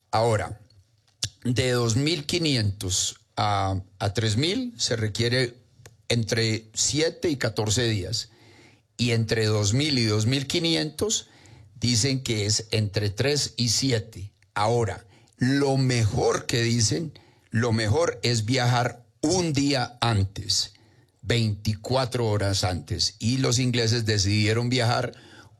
Ahora, de 2.500 a 3.000 se requiere entre 7 y 14 días. Y entre 2.000 y 2.500 dicen que es entre 3 y 7. Ahora, lo mejor que dicen, lo mejor es viajar un día antes, 24 horas antes. Y los ingleses decidieron viajar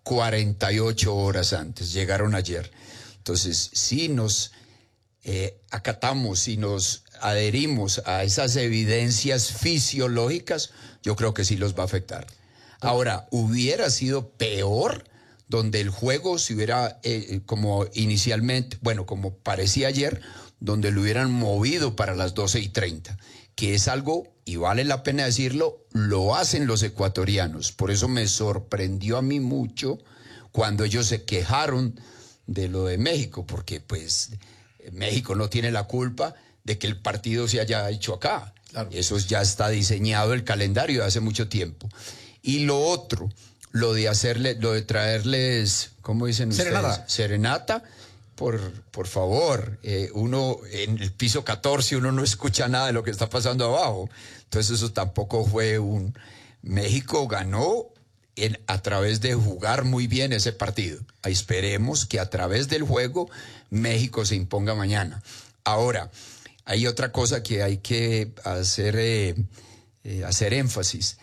48 horas antes, llegaron ayer. Entonces, si nos acatamos, si nos adherimos a esas evidencias fisiológicas, yo creo que sí los va a afectar. Ahora, hubiera sido peor donde el juego se hubiera, como inicialmente, bueno, como parecía ayer, donde lo hubieran movido para las 12:30, que es algo, y vale la pena decirlo, lo hacen los ecuatorianos. Por eso me sorprendió a mí mucho cuando ellos se quejaron de lo de México, porque pues México no tiene la culpa de que el partido se haya hecho acá. Claro. Eso ya está diseñado el calendario de hace mucho tiempo. Y lo otro, lo de traerles, ¿cómo dicen ustedes? Serenata. Por favor, uno en el piso 14 uno no escucha nada de lo que está pasando abajo. Entonces eso tampoco fue México ganó a través de jugar muy bien ese partido. Esperemos que a través del juego México se imponga mañana. Ahora, hay otra cosa que hay que hacer énfasis.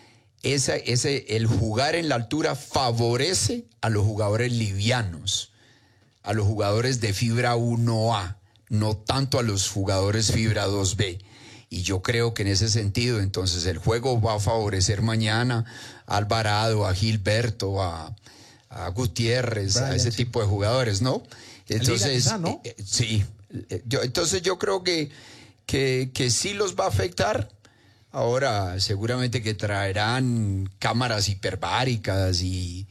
El jugar en la altura favorece a los jugadores livianos, a los jugadores de fibra 1A, no tanto a los jugadores fibra 2B. Y yo creo que en ese sentido, entonces, el juego va a favorecer mañana a Alvarado, a Gilberto, a Gutiérrez, Brian, a ese tipo de jugadores, ¿no? Entonces, quizá, ¿no? Sí. Entonces yo creo que sí los va a afectar. Ahora, seguramente que traerán cámaras hiperbáricas y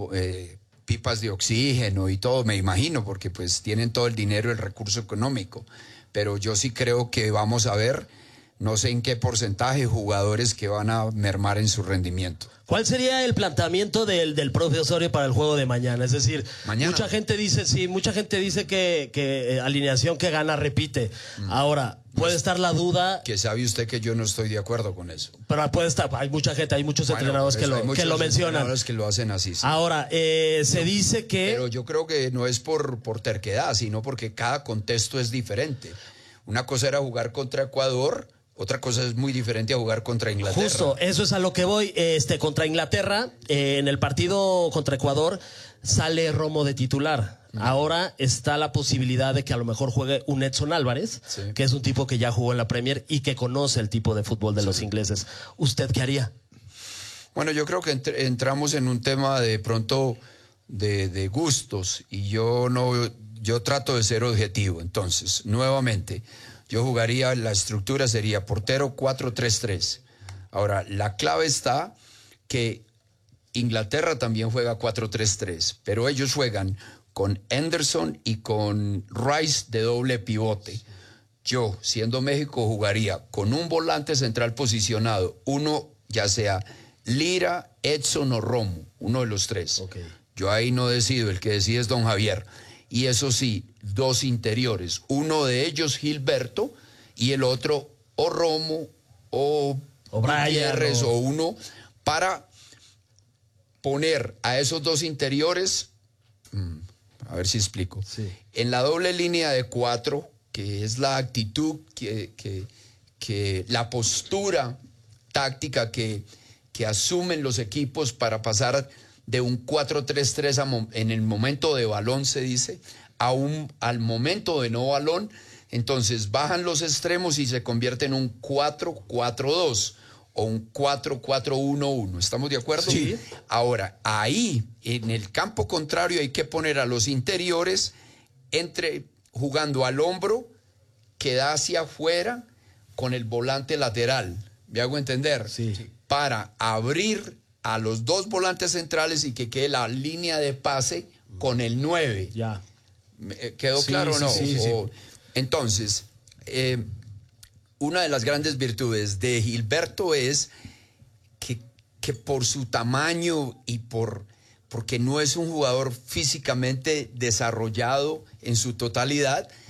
pipas de oxígeno y todo, me imagino, porque pues tienen todo el dinero, el recurso económico. Pero yo sí creo que vamos a ver, no sé en qué porcentaje, jugadores que van a mermar en su rendimiento. ¿Cuál sería el planteamiento del profe Osorio para el juego de mañana? Es decir, mucha gente dice que alineación que gana repite. Ahora, puede estar la duda. Que sabe usted que yo no estoy de acuerdo con eso. Pero puede estar, hay mucha gente, hay muchos entrenadores que lo mencionan. Entrenadores que lo hacen así. Sí. Ahora, se dice que. Pero yo creo que no es por terquedad, sino porque cada contexto es diferente. Una cosa era jugar contra Ecuador. Otra cosa es muy diferente a jugar contra Inglaterra. Justo, eso es a lo que voy. Contra Inglaterra, en el partido contra Ecuador, sale Romo de titular. Ahora está la posibilidad de que a lo mejor juegue un Edson Álvarez, sí, que es un tipo que ya jugó en la Premier y que conoce el tipo de fútbol de los ingleses. ¿Usted qué haría? Bueno, yo creo que entramos en un tema de pronto de gustos y yo trato de ser objetivo. Entonces, nuevamente, yo jugaría, la estructura sería portero 4-3-3. Ahora, la clave está que Inglaterra también juega 4-3-3, pero ellos juegan con Henderson y con Rice de doble pivote. Yo, siendo México, jugaría con un volante central posicionado, uno ya sea Lira, Edson o Romo, uno de los tres. Okay. Yo ahí no decido, el que decide es don Javier. Y eso sí, dos interiores, uno de ellos Gilberto y el otro o Romo o Gutiérrez o uno, para poner a esos dos interiores, a ver si explico, sí, en la doble línea de 4, que es la actitud, que la postura táctica que asumen los equipos para pasar de un 4-3-3 en el momento de balón, se dice, al momento de no balón. Entonces bajan los extremos y se convierte en un 4-4-2 o un 4-4-1-1. ¿Estamos de acuerdo? Sí. Ahora, ahí, en el campo contrario, hay que poner a los interiores jugando al hombro, que da hacia afuera, con el volante lateral. ¿Me hago entender? Sí. Para abrir a los dos volantes centrales y que quede la línea de pase con el 9. Ya. ¿Quedó claro o no? Sí. Entonces, una de las grandes virtudes de Gilberto es que por su tamaño y porque no es un jugador físicamente desarrollado en su totalidad,